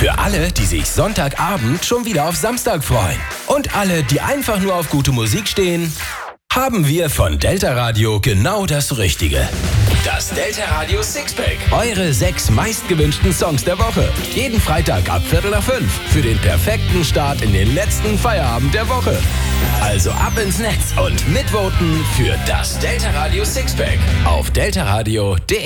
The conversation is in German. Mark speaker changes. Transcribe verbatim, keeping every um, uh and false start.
Speaker 1: Für alle, die sich Sonntagabend schon wieder auf Samstag freuen. Und alle, die einfach nur auf gute Musik stehen, haben wir von Delta Radio genau das Richtige. Das Delta Radio Sixpack. Eure sechs meistgewünschten Songs der Woche. Jeden Freitag ab Viertel nach fünf. Für den perfekten Start in den letzten Feierabend der Woche. Also ab ins Netz und mitvoten für das Delta Radio Sixpack auf deltaradio punkt de.